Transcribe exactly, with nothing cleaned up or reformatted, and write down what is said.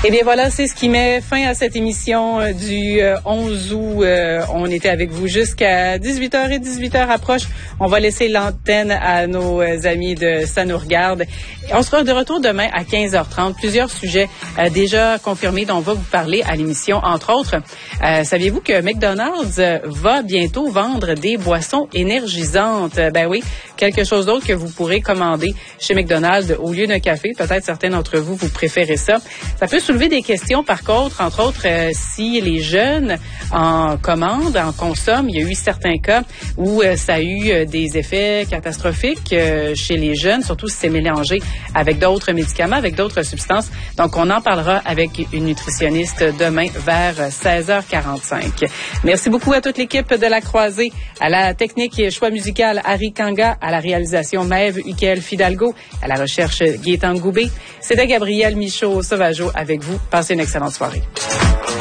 Eh bien voilà, c'est ce qui met fin à cette émission euh, du euh, onze août. Euh, on était avec vous jusqu'à dix-huit heures et dix-huit heures approche. On va laisser l'antenne à nos euh, amis de Ça nous regarde. On sera de retour demain à quinze heures trente. Plusieurs sujets euh, déjà confirmés dont on va vous parler à l'émission, entre autres. Euh, saviez-vous que McDonald's va bientôt vendre des boissons énergisantes? Euh, ben oui, quelque chose d'autre que vous pourrez commander chez McDonald's au lieu d'un café. Peut-être certains d'entre vous, vous préférez ça. Ça peut soulever des questions, par contre, entre autres, euh, si les jeunes en commandent, en consomment. Il y a eu certains cas où euh, ça a eu euh, des effets catastrophiques euh, chez les jeunes, surtout si c'est mélangé avec d'autres médicaments, avec d'autres substances. Donc, on en parlera avec une nutritionniste demain vers seize heures quarante-cinq. Merci beaucoup à toute l'équipe de La Croisée, à la technique et choix musical Harry Kanga, à la réalisation Maëve Ukel Fidalgo, à la recherche Gaétan Goubé. C'était Gabriel Michaud Sauvageau avec vous. Passez une excellente soirée.